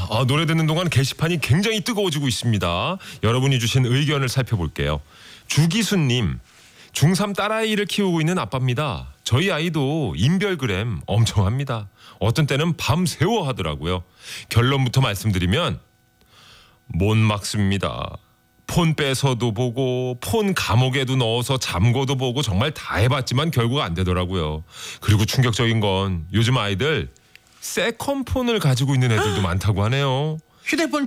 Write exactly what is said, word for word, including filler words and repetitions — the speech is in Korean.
아, 노래 듣는 동안 게시판이 굉장히 뜨거워지고 있습니다. 여러분이 주신 의견을 살펴볼게요. 주기수님, 중삼 딸아이를 키우고 있는 아빠입니다. 저희 아이도 인별그램 엄청 합니다. 어떤 때는 밤새워 하더라고요. 결론부터 말씀드리면 못 막습니다. 폰 뺏어도 보고 폰 감옥에도 넣어서 잠궈도 보고 정말 다 해봤지만 결국 안 되더라고요. 그리고 충격적인 건 요즘 아이들 세컨폰을 가지고 있는 애들도 많다고 하네요. 휴대폰